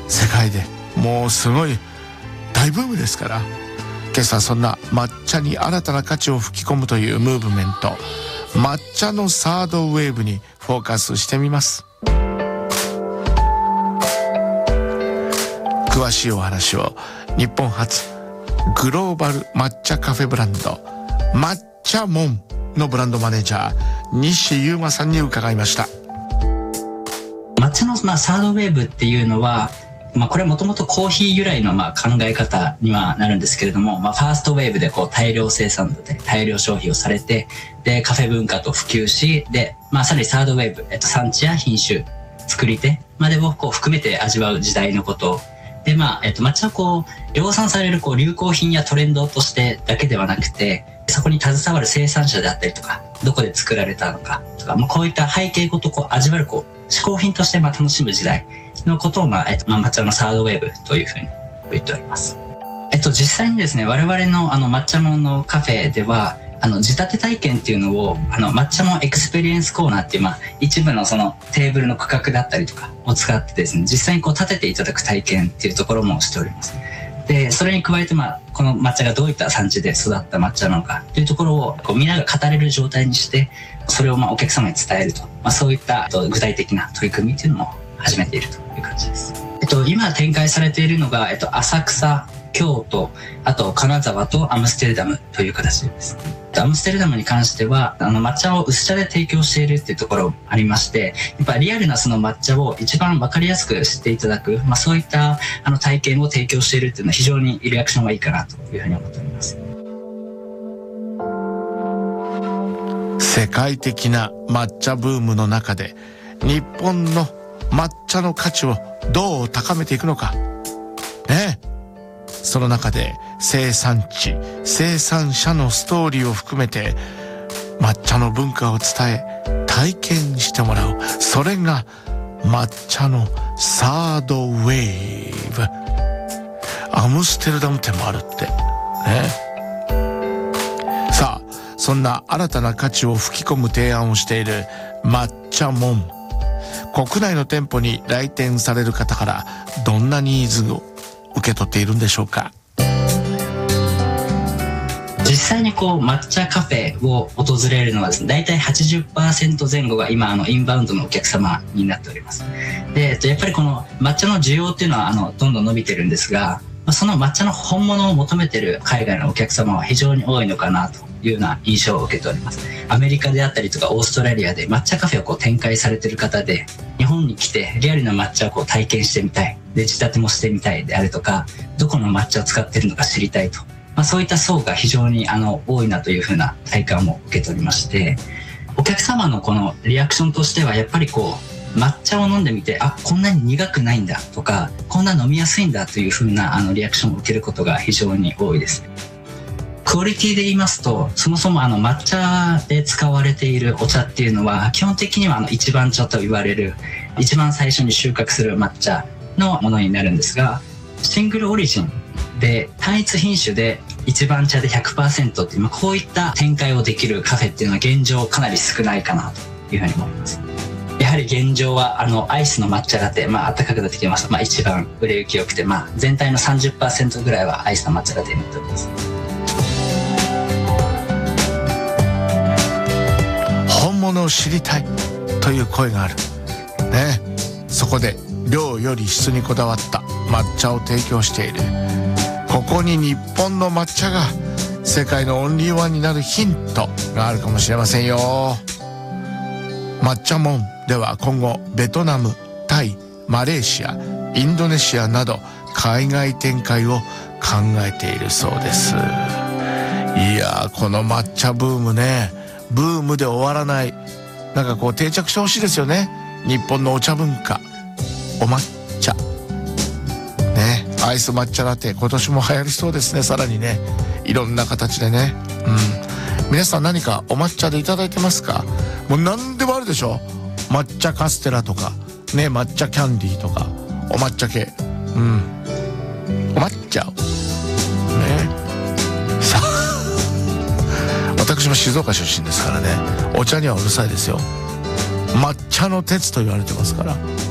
世界でもうすごい大ブームですから、今朝そんな抹茶に新たな価値を吹き込むというムーブメント、抹茶のサードウェーブにフォーカスしてみます。詳しいお話を日本初グローバル抹茶カフェブランド抹茶モンのブランドマネージャー西優馬さんに伺いました。 抹茶のサードウェーブっていうのは、これはもともとコーヒー由来の考え方にはなるんですけれども、ファーストウェーブで大量生産で大量消費をされて、でカフェ文化と普及し、で、さらにサードウェーブ、産地や品種作り手までを含めて味わう時代のことで、抹茶は量産される流行品やトレンドとしてだけではなくて、そこに携わる生産者であったりとか、どこで作られたのかとか、こういった背景ごと味わえる嗜好品として楽しむ時代のことを、抹茶のサードウェーブというふうに言っております。実際にですね、我々の抹茶モンのカフェでは、仕立て体験っていうのを、抹茶モンエクスペリエンスコーナーっていう、一部のそのテーブルの区画だったりとかを使ってですね、実際に立てていただく体験っていうところもしております。で、それに加えて、この抹茶がどういった産地で育った抹茶なのかというところを、みんなが語れる状態にして、それをお客様に伝えると、そういった具体的な取り組みっていうのも始めているという感じです。今展開されているのが、浅草、京都、あと金沢とアムステルダムという形です。アムステルダムに関しては、抹茶を薄茶で提供しているっていうところありまして、やっぱリアルなその抹茶を一番わかりやすく知っていただく、そういった体験を提供しているっていうのは非常にリアクションがいいかなというふうに思っております。 世界的な抹茶ブームの中で、日本の抹茶の価値をどう高めていくのかね。その中で生産地、生産者のストーリーを含めて抹茶の文化を伝え体験してもらう、それが抹茶のサードウェーブ。アムステルダム店もあるってね。さあ、そんな新たな価値を吹き込む提案をしている抹茶モン、国内の店舗に来店される方からどんなニーズを受け取っているんでしょうか。 実際に抹茶カフェを訪れるのはですね、大体 80% 前後が今インバウンドのお客様になっております。で、やっぱりこの抹茶の需要っていうのはどんどん伸びてるんですが、その抹茶の本物を求めてる海外のお客様は非常に多いのかなというような印象を受けております。アメリカであったりとかオーストラリアで抹茶カフェを展開されている方で、日本に来てリアルな抹茶を体験してみたい、で仕立てもしてみたいであるとか、どこの抹茶を使っているのか知りたいと、そういった層が非常に多いなというふうな体感を受けておりまして、お客様のこのリアクションとしてはやっぱり抹茶を飲んでみて、こんなに苦くないんだとか、こんな飲みやすいんだというふうなリアクションを受けることが非常に多いです。クオリティで言いますと、そもそも抹茶で使われているお茶っていうのは基本的には一番茶と言われる一番最初に収穫する抹茶のものになるんですが、シングルオリジンで単一品種で一番茶で 100% っていう、こういった展開をできるカフェっていうのは現状かなり少ないかなというふうに思います。やはり現状はアイスの抹茶ラテ、暖かくなってきました。一番売れ行き良くて、全体の 30% ぐらいはアイスの抹茶ラテになっております。 本物を知りたいという声があるね。そこで量より質にこだわった抹茶を提供している。ここに日本の抹茶が世界のオンリーワンになるヒントがあるかもしれませんよ。抹茶モンでは今後ベトナム、タイ、マレーシア、インドネシアなど海外展開を考えているそうです。いやー、この抹茶ブームね、ブームで終わらない、定着してほしいですよね。日本のお茶文化、お抹茶ね、アイス抹茶ラテ今年も流行りそうですね。さらにね、いろんな形でね。皆さん何かお抹茶でいただいてますか？もう何でもあるでしょ。抹茶カステラとかね、抹茶キャンディーとかお抹茶系、お抹茶をね。さあ私も静岡出身ですからね、お茶にはうるさいですよ。抹茶の鉄と言われてますから。